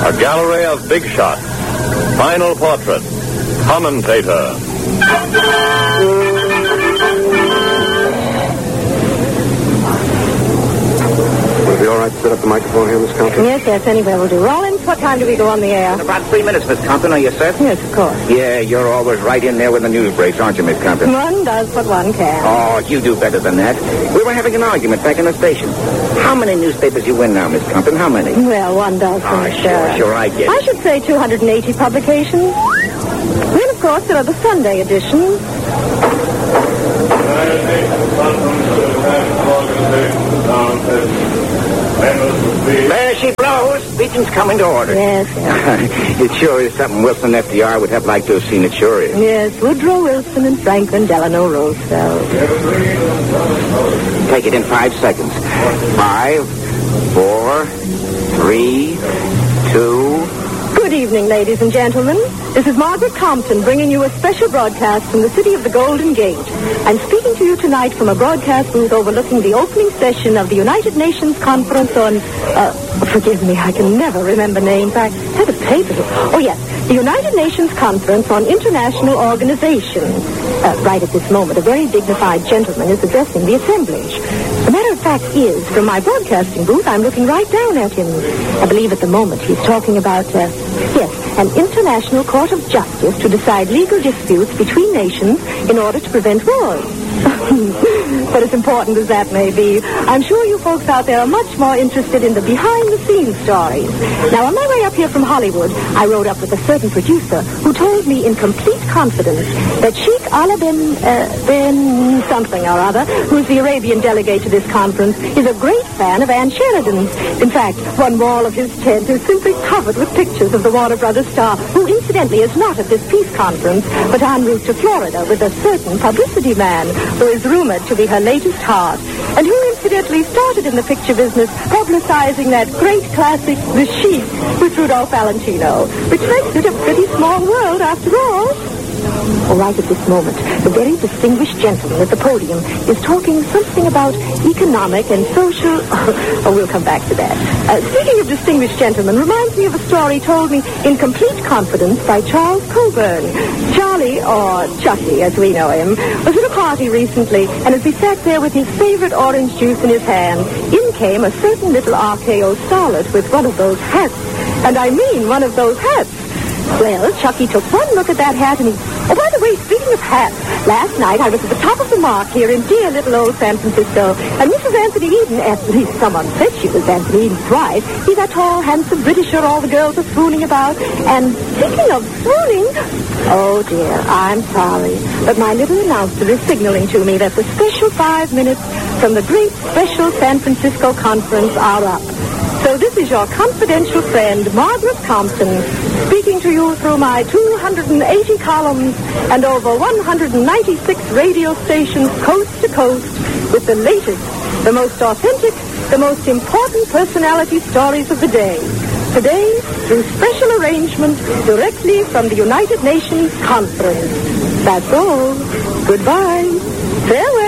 A gallery of big shots. Final portrait. Commentator. Would it be all right to set up the microphone here, Miss Compton? Yes, anywhere will do. Rollins, what time do we go on the air? In about 3 minutes, Miss Compton. Are you set? Yes, of course. Yeah, you're always right in there when the news breaks, aren't you, Miss Compton? One does what one can. Oh, you do better than that. We were having an argument back in the station. How many newspapers you win now, Miss Compton? How many? Well, one does. Sure, I get it. I should say 280 publications. Then, of course, there are the Sunday editions. There she blows. Speaking's coming to order. Yes. It sure is something Wilson FDR would have liked to have seen. It sure is. Yes, Woodrow Wilson and Franklin Delano Roosevelt. Take it in 5 seconds. 5, 4, 3, 2... Good evening, ladies and gentlemen. This is Margaret Compton bringing you a special broadcast from the city of the Golden Gate. I'm speaking to you tonight from a broadcast booth overlooking the opening session of the United Nations Conference on... forgive me, I can never remember names. I had a paper. Oh, yes. The United Nations Conference on International Organization. Right at this moment, a very dignified gentleman is addressing the assemblage. The matter of fact is, from my broadcasting booth, I'm looking right down at him. I believe at the moment he's talking about, an international court of justice to decide legal disputes between nations in order to prevent wars. But as important as that may be, I'm sure you folks out there are much more interested in the behind-the-scenes stories. Now, on my way up here from Hollywood, I rode up with a certain producer who told me in complete confidence that Sheikh Ali bin something or other, who's the Arabian delegate to this conference, is a great fan of Ann Sheridan's. In fact, one wall of his tent is simply covered with pictures of the Warner Brothers star, who incidentally is not at this peace conference, but en route to Florida with a certain publicity man who is rumored to be her latest heart, and who incidentally started in the picture business publicizing that great classic, The Sheik, with Rudolph Valentino, which makes it a pretty small world after all. Right at this moment, the very distinguished gentleman at the podium is talking something about economic and social... we'll come back to that. Speaking of distinguished gentlemen, reminds me of a story told me in complete confidence by Charles Coburn. Charlie, or Chucky as we know him, was at a party recently, and as he sat there with his favorite orange juice in his hand, in came a certain little RKO starlet with one of those hats. And I mean one of those hats. Well, Chucky took one look at that hat and he... Oh, by the way, speaking of hats, last night I was at the top of the mark here in dear little old San Francisco, and Mrs. Anthony Eden, at least someone said she was Anthony Eden's wife, he's that tall, handsome Britisher all the girls are swooning about. And speaking of swooning... Oh, dear, I'm sorry, but my little announcer is signaling to me that the special 5 minutes from the great special San Francisco conference are up. So this is your confidential friend, Margaret Compton, speaking to you through my 280 columns and over 196 radio stations coast to coast with the latest, the most authentic, the most important personality stories of the day. Today, through special arrangement, directly from the United Nations Conference. That's all. Goodbye. Farewell.